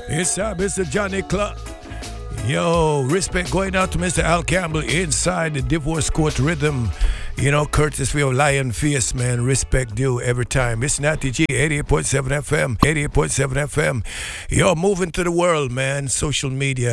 It's Mr. Johnny Clark. Yo, respect going out to Mr. Al Campbell inside the divorce court rhythm. You know, courtesy of Lion Face, man. Respect due every time. It's Natty G, 88.7 FM, 88.7 FM. Yo, moving to the world, man. Social media.